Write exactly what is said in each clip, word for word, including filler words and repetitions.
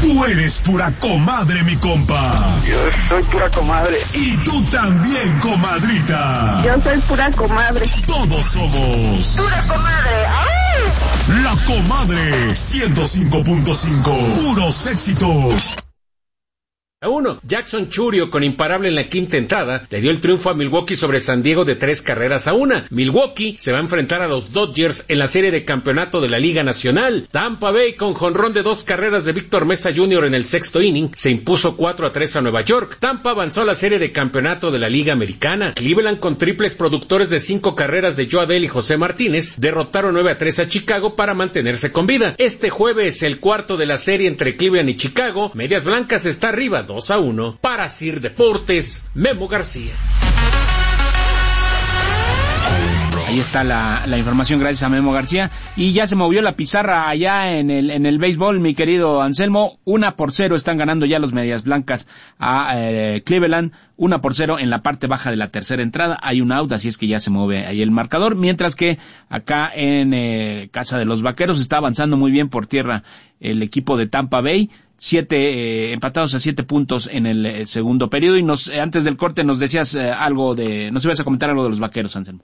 Tú eres pura comadre, mi compa. Yo soy pura comadre. Y tú también, comadrita. Yo soy pura comadre. Todos somos pura comadre. ¡Ay! La Comadre ciento cinco punto cinco. Puros éxitos. A uno, Jackson Churio, con imparable en la quinta entrada, le dio el triunfo a Milwaukee sobre San Diego de tres carreras a una. Milwaukee se va a enfrentar a los Dodgers en la serie de campeonato de la Liga Nacional. Tampa Bay, con jonrón de dos carreras de Víctor Mesa junior en el sexto inning, se impuso cuatro a tres a Nueva York. Tampa avanzó a la serie de campeonato de la Liga Americana. Cleveland, con triples productores de cinco carreras de Joe Adell y José Martínez, derrotaron nueve a tres a Chicago para mantenerse con vida. Este jueves, el cuarto de la serie entre Cleveland y Chicago, Medias Blancas está arriba dos a uno. Para Sir Deportes, Memo García. Ahí está la, la información, gracias a Memo García. Y ya se movió la pizarra allá en el en el béisbol, mi querido Anselmo. Una por cero están ganando ya los Medias Blancas a eh, Cleveland. Una por cero en la parte baja de la tercera entrada. Hay un out, así es que ya se mueve ahí el marcador. Mientras que acá en eh, casa de los Vaqueros está avanzando muy bien por tierra el equipo de Tampa Bay. Siete, eh, empatados a siete puntos en el eh, segundo periodo. Y nos eh, antes del corte nos decías eh, algo de, nos ibas a comentar algo de los Vaqueros, Anselmo.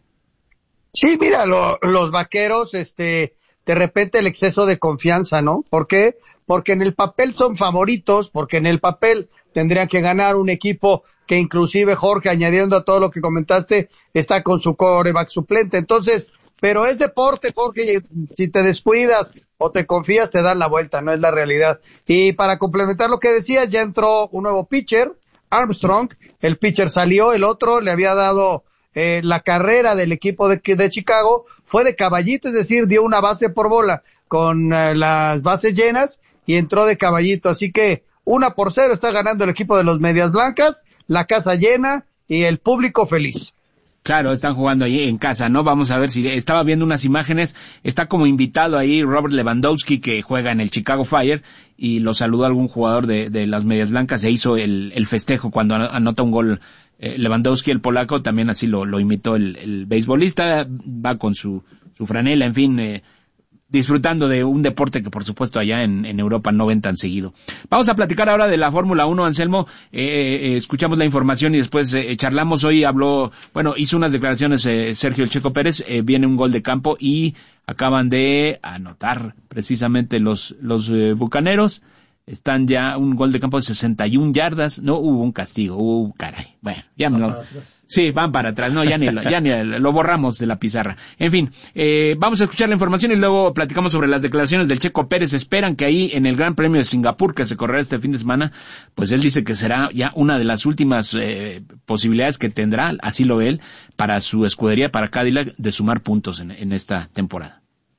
Sí, mira, lo, los Vaqueros, este, de repente el exceso de confianza, ¿no? ¿Por qué? Porque en el papel son favoritos, porque en el papel tendrían que ganar un equipo que inclusive Jorge, añadiendo a todo lo que comentaste, está con su quarterback suplente. Entonces, pero es deporte, Jorge, si te descuidas o te confías, te dan la vuelta, no es la realidad. Y para complementar lo que decías, ya entró un nuevo pitcher, Armstrong, el pitcher salió, el otro le había dado eh, la carrera del equipo de, de Chicago, fue de caballito, es decir, dio una base por bola con eh, las bases llenas y entró de caballito, así que una por cero está ganando el equipo de los Medias Blancas, la casa llena y el público feliz. Claro, están jugando ahí en casa, ¿no? Vamos a ver si estaba viendo unas imágenes, está como invitado ahí Robert Lewandowski, que juega en el Chicago Fire, y lo saludó algún jugador de, de las Medias Blancas, e hizo el, el festejo cuando anota un gol eh, Lewandowski, el polaco, también así lo, lo imitó el, el beisbolista, va con su, su franela, en fin, eh, disfrutando de un deporte que por supuesto allá en, en Europa no ven tan seguido. Vamos a platicar ahora de la Fórmula uno, Anselmo. Eh, eh, escuchamos la información y después eh, charlamos. Hoy habló, bueno, hizo unas declaraciones eh, Sergio El Checo Pérez, eh, viene un gol de campo y acaban de anotar precisamente los, los eh, bucaneros. Están ya un gol de campo de sesenta y una yardas, no hubo un castigo, uh, caray, bueno, ya no, sí, van para atrás, no, ya ni, lo, ya ni lo borramos de la pizarra. En fin, eh, vamos a escuchar la información y luego platicamos sobre las declaraciones del Checo Pérez. Esperan que ahí en el Gran Premio de Singapur, que se correrá este fin de semana, pues él dice que será ya una de las últimas eh, posibilidades que tendrá, así lo ve él, para su escudería, para Cadillac, de sumar puntos en, en esta temporada.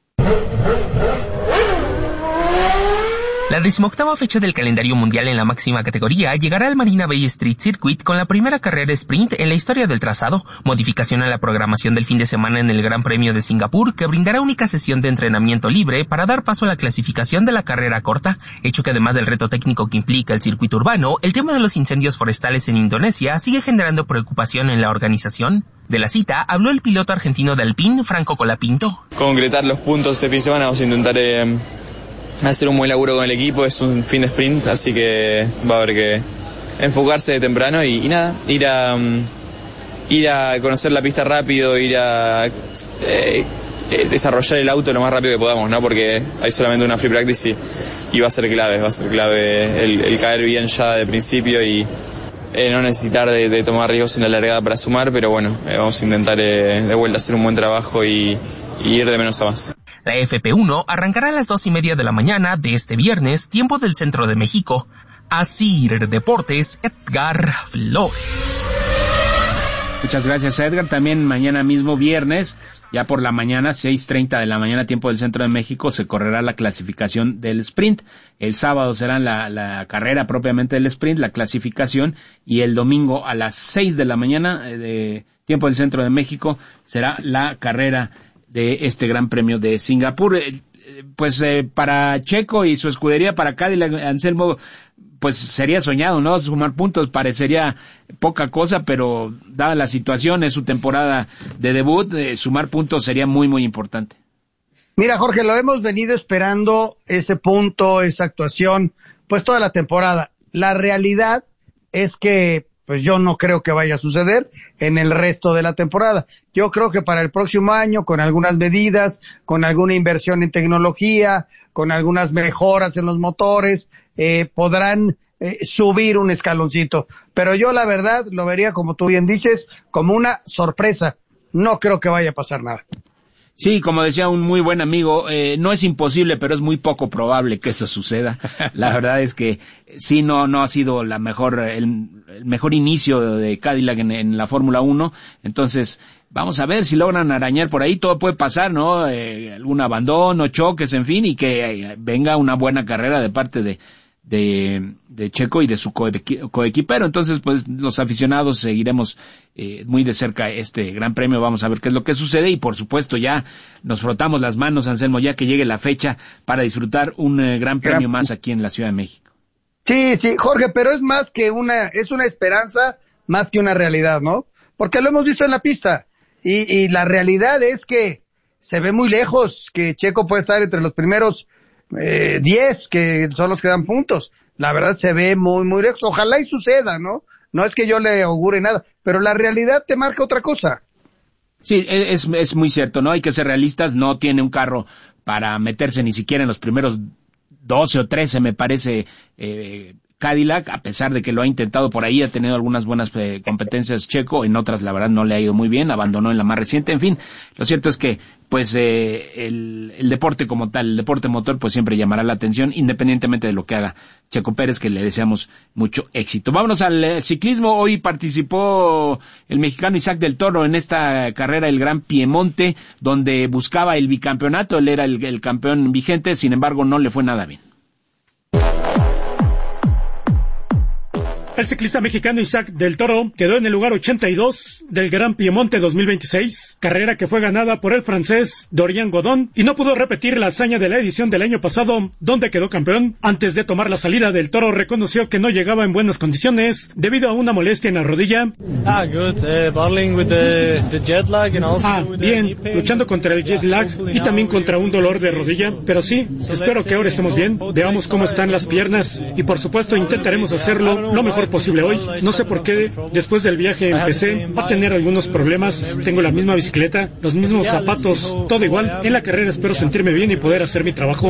La decimoctava fecha del calendario mundial en la máxima categoría llegará al Marina Bay Street Circuit con la primera carrera sprint en la historia del trazado, modificación a la programación del fin de semana en el Gran Premio de Singapur, que brindará única sesión de entrenamiento libre para dar paso a la clasificación de la carrera corta, hecho que además del reto técnico que implica el circuito urbano, el tema de los incendios forestales en Indonesia sigue generando preocupación en la organización. De la cita habló el piloto argentino de Alpine, Franco Colapinto. Concretar los puntos este fin de semana, vamos a intentar eh, hacer un buen laburo con el equipo, es un fin de sprint, así que va a haber que enfocarse de temprano y, y nada, ir a um, ir a conocer la pista rápido, ir a eh, eh, desarrollar el auto lo más rápido que podamos, ¿no? Porque hay solamente una free practice y, y va a ser clave, va a ser clave el, el caer bien ya de principio y eh, no necesitar de, de tomar riesgos en la largada para sumar, pero bueno, eh, vamos a intentar eh, de vuelta hacer un buen trabajo y, y ir de menos a más. La F P uno arrancará a las dos y media de la mañana de este viernes, tiempo del centro de México. Asir Deportes, Edgar Flores. Muchas gracias, Edgar. También mañana mismo, viernes, ya por la mañana, seis treinta de la mañana, tiempo del centro de México, se correrá la clasificación del sprint. El sábado será la, la carrera propiamente del sprint, la clasificación, y el domingo a las seis de la mañana, de tiempo del centro de México, será la carrera de este Gran Premio de Singapur. Eh, pues eh, para Checo y su escudería, para Cadillac, Anselmo, pues sería soñado, ¿no? Sumar puntos parecería poca cosa, pero dada la situación, es su temporada de debut, eh, sumar puntos sería muy, muy importante. Mira, Jorge, lo hemos venido esperando, ese punto, esa actuación, pues toda la temporada. La realidad es que pues yo no creo que vaya a suceder en el resto de la temporada. Yo creo que para el próximo año, con algunas medidas, con alguna inversión en tecnología, con algunas mejoras en los motores, eh, podrán eh, subir un escaloncito. Pero yo la verdad lo vería, como tú bien dices, como una sorpresa. No creo que vaya a pasar nada. Sí, como decía un muy buen amigo, eh, no es imposible, pero es muy poco probable que eso suceda. La verdad es que sí, no no ha sido la mejor el, el mejor inicio de Cadillac en, en la Fórmula uno. Entonces, vamos a ver si logran arañar por ahí. Todo puede pasar, ¿no? Eh, algún abandono, choques, en fin, y que eh, venga una buena carrera de parte de de, de Checo y de su coequi- coequipero. Entonces, pues, los aficionados seguiremos eh, muy de cerca este gran premio. Vamos a ver qué es lo que sucede y, por supuesto, ya nos frotamos las manos, Anselmo, ya que llegue la fecha para disfrutar un eh, gran premio más aquí en la Ciudad de México. Sí, sí, Jorge, pero es más que una, es una esperanza más que una realidad, ¿no? Porque lo hemos visto en la pista y, y la realidad es que se ve muy lejos que Checo puede estar entre los primeros Eh, diez, que son los que dan puntos. La verdad se ve muy, muy lejos. Ojalá y suceda, ¿no? No es que yo le augure nada, pero la realidad te marca otra cosa. Sí, es, es muy cierto, ¿no? Hay que ser realistas, no tiene un carro para meterse ni siquiera en los primeros doce o trece, me parece, eh, Cadillac, a pesar de que lo ha intentado por ahí, ha tenido algunas buenas eh, competencias Checo, en otras la verdad no le ha ido muy bien, abandonó en la más reciente, en fin, lo cierto es que pues eh, el, el deporte como tal, el deporte motor, pues siempre llamará la atención, independientemente de lo que haga Checo Pérez, que le deseamos mucho éxito. Vámonos al eh, ciclismo. Hoy participó el mexicano Isaac del Toro en esta carrera, el Gran Piemonte, donde buscaba el bicampeonato, él era el, el campeón vigente, sin embargo no le fue nada bien. El ciclista mexicano Isaac del Toro quedó en el lugar ochenta y dos del Gran Piemonte dos mil veintiséis, carrera que fue ganada por el francés Dorian Godon, y no pudo repetir la hazaña de la edición del año pasado, donde quedó campeón. Antes de tomar la salida, del Toro reconoció que no llegaba en buenas condiciones debido a una molestia en la rodilla. Ah, good. Uh, battling with the, the jet lag and also Ah, bien, luchando contra el jet lag y también contra un dolor de rodilla, pero sí, espero que ahora estemos bien, veamos cómo están las piernas y por supuesto intentaremos hacerlo lo mejor posible hoy. No sé por qué después del viaje empecé a tener algunos problemas. Tengo la misma bicicleta, los mismos zapatos, todo igual. En la carrera espero sentirme bien y poder hacer mi trabajo.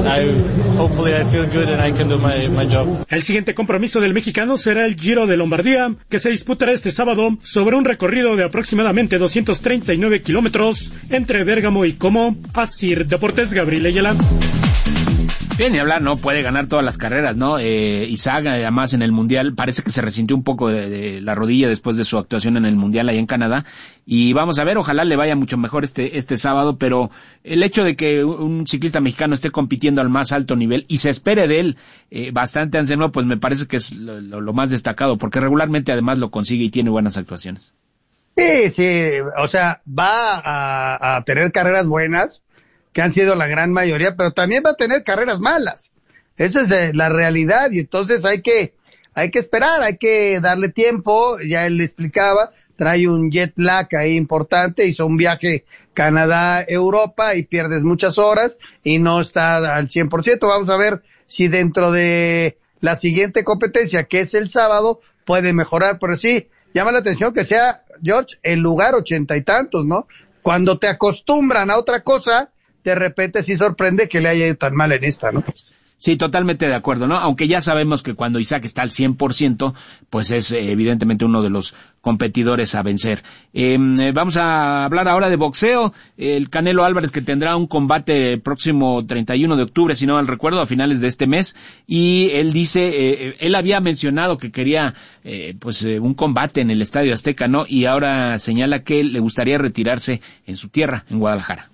El siguiente compromiso del mexicano será el Giro de Lombardía, que se disputará este sábado sobre un recorrido de aproximadamente doscientos treinta y nueve kilómetros entre Bérgamo y Como. Asir Deportes, Gabriel Ayala. Bien, ni hablar, ¿no? Puede ganar todas las carreras, ¿no? Eh, Isaac, además, en el Mundial, parece que se resintió un poco de, de la rodilla después de su actuación en el Mundial ahí en Canadá. Y vamos a ver, ojalá le vaya mucho mejor este este sábado, pero el hecho de que un ciclista mexicano esté compitiendo al más alto nivel y se espere de él eh, bastante, Anselmo, pues me parece que es lo, lo, lo más destacado, porque regularmente además lo consigue y tiene buenas actuaciones. Sí, sí, o sea, va a, a tener carreras buenas, que han sido la gran mayoría, pero también va a tener carreras malas. Esa es eh, la realidad, y entonces hay que, hay que esperar, hay que darle tiempo. Ya él le explicaba, trae un jet lag ahí importante, hizo un viaje Canadá-Europa y pierdes muchas horas y no está al cien por ciento. Vamos a ver si dentro de la siguiente competencia, que es el sábado, puede mejorar, pero sí, llama la atención que sea, George, el lugar ochenta y tantos, ¿no? Cuando te acostumbran a otra cosa, de repente sí sorprende que le haya ido tan mal en esta, ¿no? Sí, totalmente de acuerdo, ¿no? Aunque ya sabemos que cuando Isaac está al cien por ciento, pues es eh, evidentemente uno de los competidores a vencer. Eh, vamos a hablar ahora de boxeo. El Canelo Álvarez, que tendrá un combate el próximo treinta y uno de octubre, si no mal recuerdo, a finales de este mes. Y él dice, eh, él había mencionado que quería eh, pues eh, un combate en el Estadio Azteca, ¿no? Y ahora señala que le gustaría retirarse en su tierra, en Guadalajara.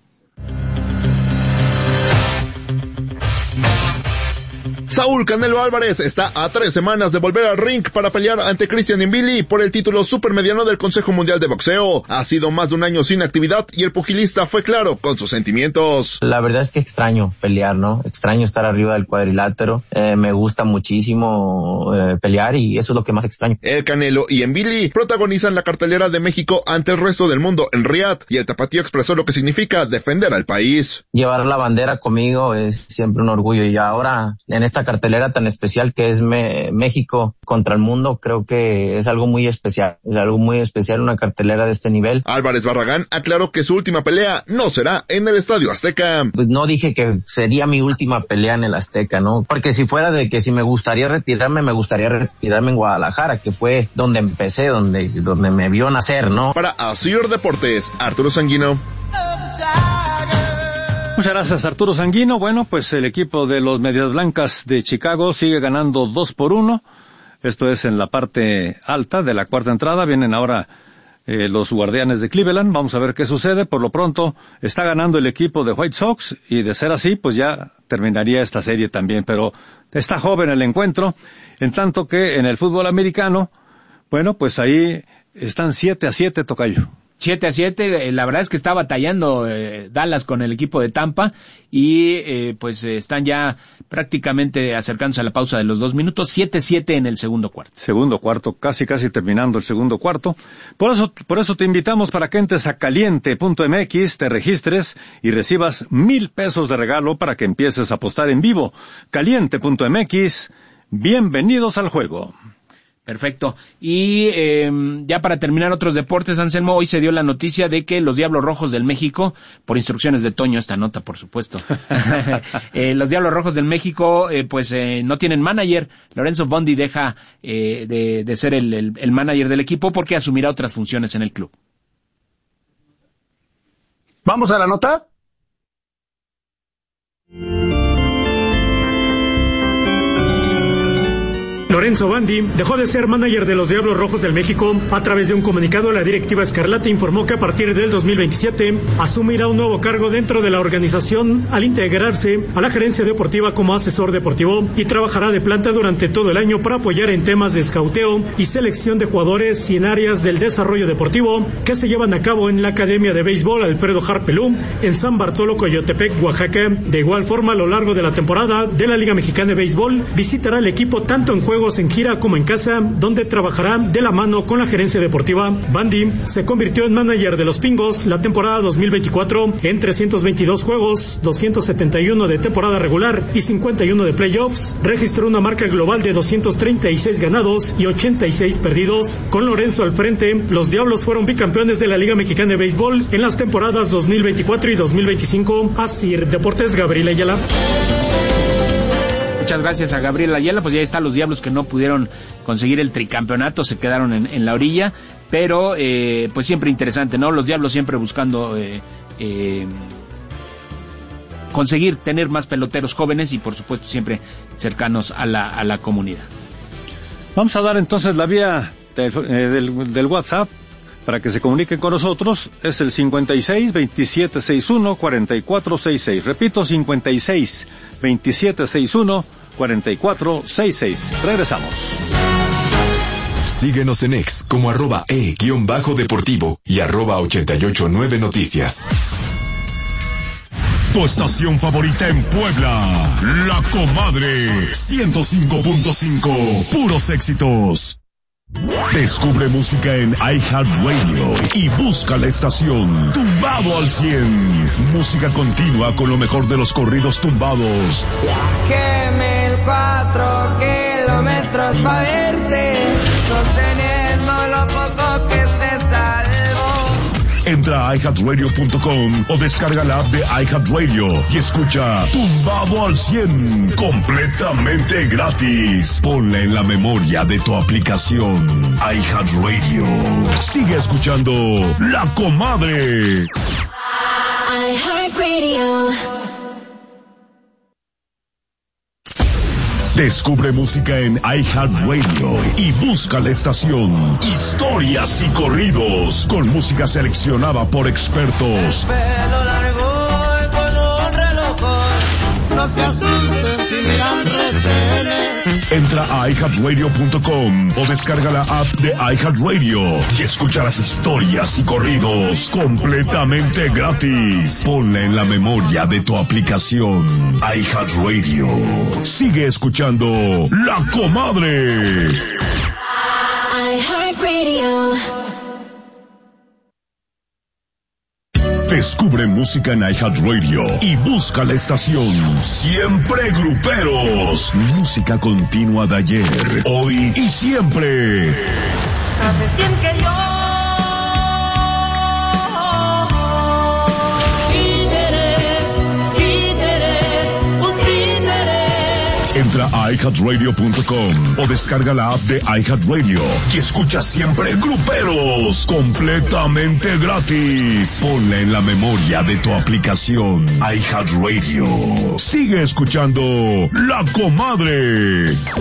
Saúl Canelo Álvarez está a tres semanas de volver al ring para pelear ante Christian Mbili por el título supermediano del Consejo Mundial de Boxeo. Ha sido más de un año sin actividad y el pugilista fue claro con sus sentimientos. La verdad es que extraño pelear, ¿no? Extraño estar arriba del cuadrilátero. Eh, me gusta muchísimo eh, pelear y eso es lo que más extraño. El Canelo y Mbili protagonizan la cartelera de México ante el resto del mundo en Riad, y el tapatío expresó lo que significa defender al país. Llevar la bandera conmigo es siempre un orgullo, y ahora en esta esta cartelera tan especial que es me, México contra el mundo. Creo que es algo muy especial, es algo muy especial una cartelera de este nivel. Álvarez Barragán aclaró que su última pelea no será en el Estadio Azteca. Pues no dije que sería mi última pelea en el Azteca, ¿no? Porque si fuera de que si me gustaría retirarme, me gustaría retirarme en Guadalajara, que fue donde empecé, donde, donde me vio nacer, ¿no? Para Asir Deportes, Arturo Sanguino. Muchas gracias, Arturo Sanguino. Bueno, pues el equipo de los Medias Blancas de Chicago sigue ganando dos por uno. Esto es en la parte alta de la cuarta entrada. Vienen ahora eh, los Guardianes de Cleveland. Vamos a ver qué sucede. Por lo pronto está ganando el equipo de White Sox y de ser así, pues ya terminaría esta serie también. Pero está joven el encuentro, en tanto que en el fútbol americano, bueno, pues ahí están siete a siete, tocayo. siete a siete, la verdad es que está batallando eh, Dallas con el equipo de Tampa y eh, pues eh, están ya prácticamente acercándose a la pausa de los dos minutos, siete siete en el segundo cuarto. Segundo cuarto, casi casi terminando el segundo cuarto. Por eso, por eso te invitamos para que entres a caliente punto m x, te registres y recibas mil pesos de regalo para que empieces a apostar en vivo. caliente punto m x, bienvenidos al juego. Perfecto. Y eh, ya para terminar otros deportes, Anselmo, hoy se dio la noticia de que los Diablos Rojos del México, por instrucciones de Toño, esta nota por supuesto, eh, los Diablos Rojos del México eh, pues eh, no tienen manager. Lorenzo Bondi deja eh, de, de ser el, el, el manager del equipo porque asumirá otras funciones en el club. ¿Vamos a la nota? Lorenzo Bondi dejó de ser manager de los Diablos Rojos del México. A través de un comunicado, la directiva Escarlata informó que a partir del dos mil veintisiete asumirá un nuevo cargo dentro de la organización al integrarse a la gerencia deportiva como asesor deportivo y trabajará de planta durante todo el año para apoyar en temas de escauteo y selección de jugadores y en áreas del desarrollo deportivo que se llevan a cabo en la Academia de Béisbol Alfredo Harpelú en San Bartolo, Coyotepec, Oaxaca. De igual forma, a lo largo de la temporada de la Liga Mexicana de Béisbol, visitará el equipo tanto en juegos en gira como en casa, donde trabajará de la mano con la gerencia deportiva. Bondi se convirtió en manager de los Pingos la temporada dos mil veinticuatro en trescientos veintidós juegos, doscientos setenta y uno de temporada regular y cincuenta y uno de playoffs. Registró una marca global de doscientos treinta y seis ganados y ochenta y seis perdidos. Con Lorenzo al frente, los Diablos fueron bicampeones de la Liga Mexicana de Béisbol en las temporadas dos mil veinticuatro y dos mil veinticinco. Asir Deportes, Gabriel Ayala. Muchas gracias a Gabriel Ayala, pues ya están los Diablos que no pudieron conseguir el tricampeonato, se quedaron en, en la orilla, pero eh, pues siempre interesante, ¿no? Los Diablos siempre buscando eh, eh, conseguir tener más peloteros jóvenes y por supuesto siempre cercanos a la, a la comunidad. Vamos a dar entonces la vía del, eh, del, del WhatsApp para que se comuniquen con nosotros. Es el cincuenta y seis, veintisiete sesenta y uno, cuarenta y cuatro sesenta y seis. Repito, cincuenta y seis, veintisiete sesenta y uno, cuarenta y cuatro sesenta y seis. Regresamos. Síguenos en X como arroba e guión bajo deportivo y arroba ochenta y ocho nueve noticias. Tu estación favorita en Puebla, La Comadre, ciento cinco punto cinco, puros éxitos. Descubre música en iHeartRadio y busca la estación Tumbado al cien. Música continua con lo mejor de los corridos tumbados. Viajé mil cuatro kilómetros para verte, sosteniendo lo poco que se salvó. Entra a i heart radio punto com o descarga la app de iHeartRadio y escucha Tumbado al cien completamente gratis. Ponla en la memoria de tu aplicación iHeartRadio. Sigue escuchando La Comadre. iHeartRadio. Descubre música en iHeartRadio y busca la estación Historias y Corridos con música seleccionada por expertos. Pelo largo y con un reloj, no se asusten si miran retenes. Entra a i heart radio punto com o descarga la app de iHeartRadio y escucha las historias y corridos completamente gratis. Ponla en la memoria de tu aplicación iHeartRadio. Sigue escuchando La Comadre. iHeartRadio. Descubre música en iHeartRadio y busca la estación Siempre Gruperos. Música continua de ayer, hoy y siempre. Sabes bien que yo entra a i heart radio punto com o descarga la app de iHeartRadio y escucha Siempre Gruperos completamente gratis. Ponla en la memoria de tu aplicación iHeartRadio. Sigue escuchando La Comadre.